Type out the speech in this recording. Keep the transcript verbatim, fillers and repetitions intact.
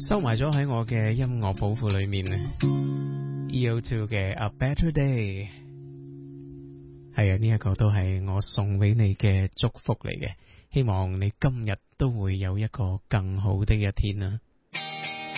收埋咗喺我嘅音樂寶庫裏面咧。E O two 嘅 A Better Day， 係啊，呢一個都係我送俾你嘅祝福嚟嘅，希望你今日都會有一個更好的一天啦。